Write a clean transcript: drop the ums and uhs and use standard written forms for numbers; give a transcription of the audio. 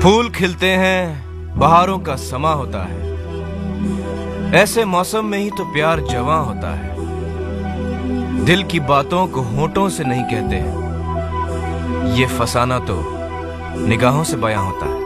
फूल खिलते हैं, बहारों का समा होता है। ऐसे मौसम में ही तो प्यार जवां होता है। दिल की बातों को होठों से नहीं कहते, ये फसाना तो निगाहों से बयां होता है।